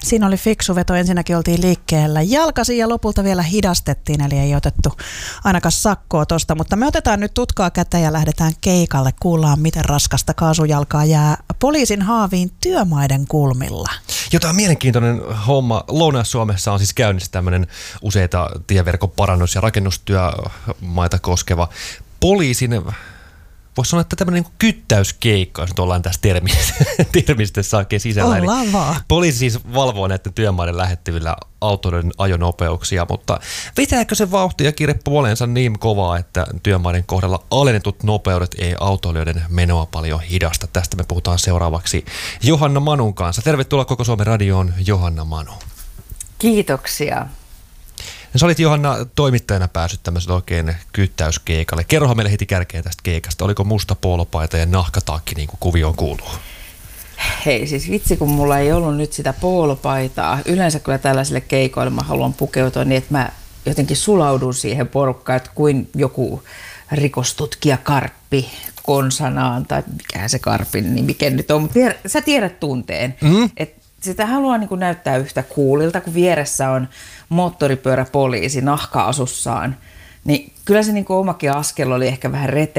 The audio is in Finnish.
Siinä oli fiksu veto. Ensinnäkin oltiin liikkeellä jalkaisin ja lopulta vielä hidastettiin, eli ei otettu ainakaan sakkoa tosta. Mutta me otetaan nyt tutkaa käteen ja lähdetään keikalle. Kuullaan, miten raskasta kaasujalkaa jää poliisin haaviin työmaiden kulmilla. Jotain mielenkiintoinen homma. Lounais-Suomessa on siis käynnissä tämmöinen useita tieverkon parannus- ja rakennustyömaita koskeva poliisin, voisi sanoa, että tämmöinen niin kyttäyskeikka, jos nyt ollaan tässä termistössä oikein sisällä. Ollaan vaan. Poliisi siis valvoo näiden työmaiden lähettävillä autoiden ajonopeuksia, mutta vetääkö se vauhti ja kiire puoleensa niin kovaa, että työmaiden kohdalla alennetut nopeudet ei autoilijoiden menoa paljon hidasta? Tästä me puhutaan seuraavaksi Johanna Manun kanssa. Tervetuloa Koko Suomen radioon, Johanna Manu. Kiitoksia. Sä olit, Johanna, toimittajana päässyt tämmöiselle oikein kyttäyskeikalle. Kerrohan meille heti kärkeen tästä keikasta. Oliko musta poolopaita ja nahkatakki niin kuin kuvioon kuuluu? Hei, siis vitsi, kun mulla ei ollut nyt sitä poolopaitaa. Yleensä kyllä tällaisille keikoille mä haluan pukeutua niin, että mä jotenkin sulaudun siihen porukkaan, että kuin joku rikostutkija Karppi konsanaan, tai mikähän se Karpin nimikin nyt on, mutta sä tiedät tunteen. Että sitä haluaa niin kuin näyttää yhtä coolilta, kun vieressä on moottoripyöräpoliisi nahka-asussaan. Niin kyllä se niin kuin omakin askel oli ehkä vähän